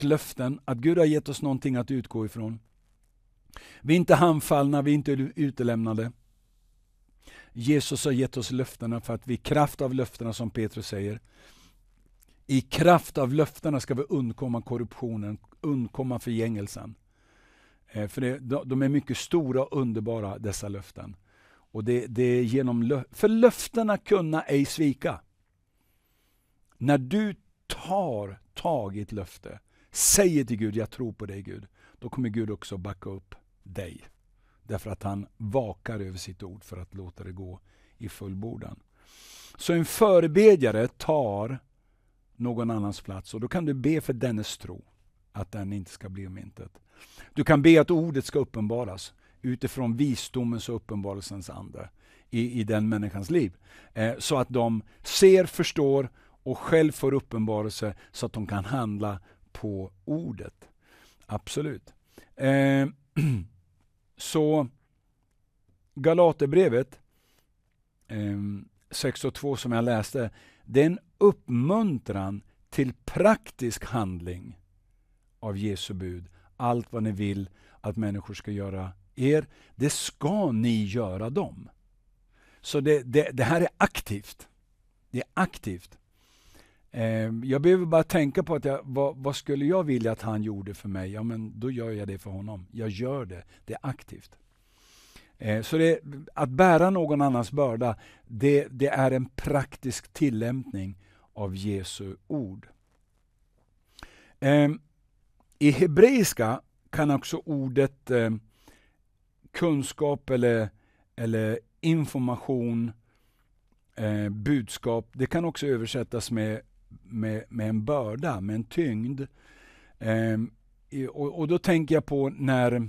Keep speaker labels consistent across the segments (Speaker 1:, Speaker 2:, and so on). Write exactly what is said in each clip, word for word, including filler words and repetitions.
Speaker 1: löften, att Gud har gett oss någonting att utgå ifrån. Vi är inte handfallna, vi är inte utelämnade. Jesus har gett oss löftena för att vi i kraft av löftena, som Petrus säger, i kraft av löftena ska vi undkomma korruptionen, undkomma förgängelsen. Eh, för det, de är mycket stora och underbara, dessa löften. Och det, det är genom lö- för löftena kunna ej svika. När du tar tag i ett löfte, säger till Gud, jag tror på dig Gud, då kommer Gud också backa upp dig. Därför att han vakar över sitt ord för att låta det gå i fullbordan. Så en förebedjare tar någon annans plats, och då kan du be för dennes tro, att den inte ska bli om intet. Du kan be att ordet ska uppenbaras utifrån visdomens och uppenbarelsens ande i, i den människans liv. Eh, så att de ser, förstår och själv får uppenbarelse, så att de kan handla på ordet. Absolut. Eh, så Galaterbrevet eh, sex och två som jag läste, det är en uppmuntran till praktisk handling av Jesu bud. Allt vad ni vill att människor ska göra er, det ska ni göra dem. Så det, det, det här är aktivt. Det är aktivt. Eh, jag behöver bara tänka på att jag, vad, vad skulle jag vilja att han gjorde för mig? Ja, men då gör jag det för honom. Jag gör det. Det är aktivt. Eh, så det, att bära någon annans börda, det, det är en praktisk tillämpning av Jesu ord. Eh, I hebreiska kan också ordet eh, kunskap eller, eller information, eh, budskap, det kan också översättas med, med, med en börda, med en tyngd. Eh, och, och då tänker jag på när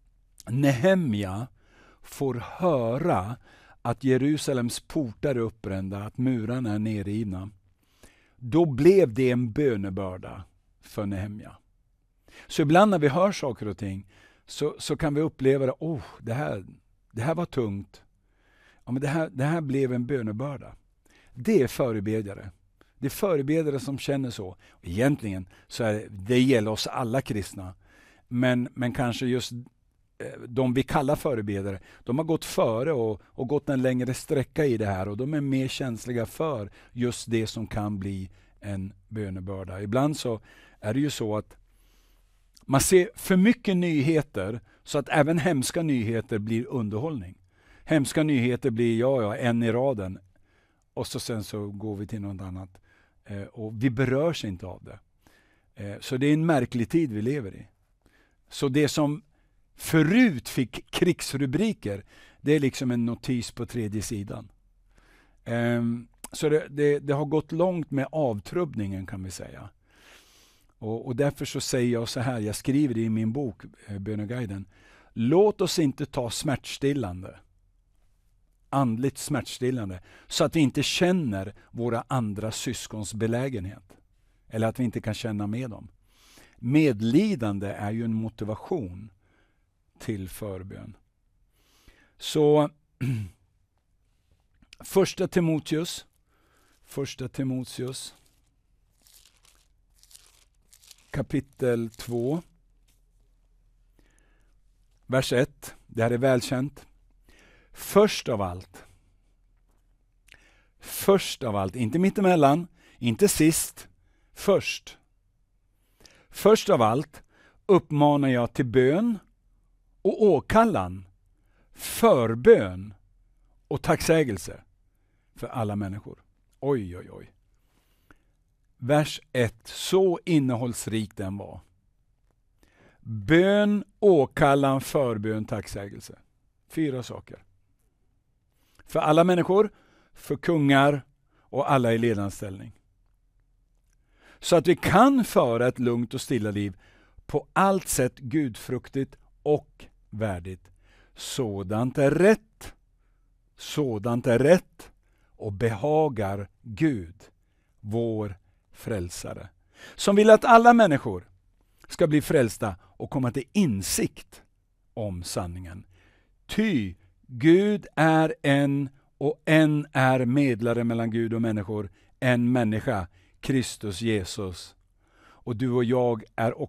Speaker 1: Nehemja får höra att Jerusalems portar är uppbrända, att murarna är nerrivna. Då blev det en bönebörda för Nehemja. Så ibland när vi hör saker och ting, så, så kan vi uppleva det, oh, det här, det här var tungt. Ja, men det, här, det här blev en bönebörda. Det är förebedjare. Det är förebedjare som känner så. Och egentligen så är det, det gäller oss alla kristna. Men, men kanske just de vi kallar förebedjare, de har gått före och, och gått en längre sträcka i det här, och de är mer känsliga för just det som kan bli en bönebörda. Ibland så är det ju så att man ser för mycket nyheter, så att även hemska nyheter blir underhållning. Hemska nyheter blir ja, ja, en i raden, och så sen så går vi till något annat. Eh, och vi berörs inte av det. Eh, så det är en märklig tid vi lever i. Så det som förut fick krigsrubriker, det är liksom en notis på tredje sidan. Um, så det, det, det har gått långt med avtrubbningen, kan vi säga. Och, och därför så säger jag så här, jag skriver det i min bok, eh, Böneguiden. Låt oss inte ta smärtstillande, andligt smärtstillande, så att vi inte känner våra andra syskons belägenhet. Eller att vi inte kan känna med dem. Medlidande är ju en motivation till förbön. Så första Timoteus, första Timoteus kapitel två, vers ett. Det här är välkänt. Först av allt, först av allt, inte mittemellan, inte sist, först. Först av allt uppmanar jag till bön och åkallan, förbön och tacksägelse för alla människor. Oj, oj, oj. Vers ett, så innehållsrik den var. Bön, åkallan, förbön, tacksägelse. Fyra saker. För alla människor, för kungar och alla i ledanställning. Så att vi kan föra ett lugnt och stilla liv, på allt sätt gudfruktigt och värdigt. Sådant är rätt, sådant är rätt och behagar Gud, vår frälsare, som vill att alla människor ska bli frälsta och komma till insikt om sanningen. Ty Gud är en, och en är medlare mellan Gud och människor, en människa, Kristus Jesus. och du och jag är